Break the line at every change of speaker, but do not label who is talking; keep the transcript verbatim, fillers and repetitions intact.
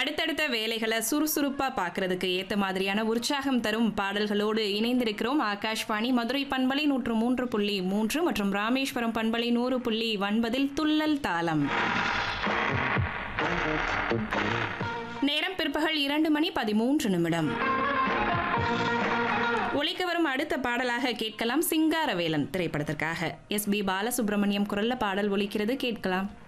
அடுத்தடுத்த வேலைகளை சுறுசுறுப்பா பார்க்கறதுக்கு ஏத்த மாதிரியான உற்சாகம் தரும் பாடல்களோடு இணைந்திருக்கிறோம். ஆகாஷ்வாணி மதுரை பண்பலை நூற்று மூன்று புள்ளி மூன்று மற்றும் ராமேஸ்வரம் பண்பலை நூறு புள்ளி ஒன்பதில் துள்ளல் தாளம். நேரம் பிற்பகல் இரண்டு மணி பதிமூன்று நிமிடம். ஒலிக்க வரும் அடுத்த பாடலாக கேட்கலாம். சிங்காரவேலன் திரைப்படத்திற்காக எஸ் பி பாலசுப்ரமணியம் குரல்ல பாடல் ஒலிக்கிறது, கேட்கலாம்.